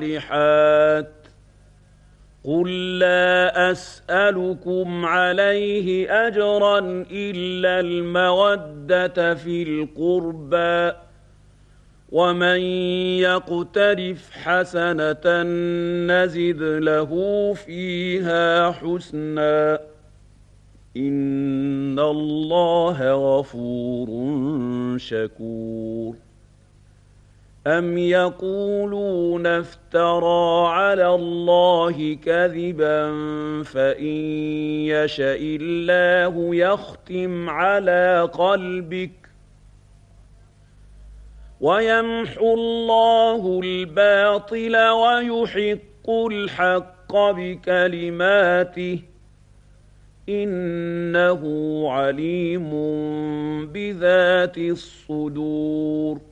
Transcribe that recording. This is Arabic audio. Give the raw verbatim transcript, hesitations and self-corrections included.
الصالحات قل لا أسألكم عليه أجرا إلا المودة في القربى ومن يقترف حسنة نزد له فيها حسنا إن الله غفور شكور أم يقولون افترى على الله كذبا فإن يشأ الله يختم على قلبك ويمحو الله الباطل ويحق الحق بكلماته إنه عليم بذات الصدور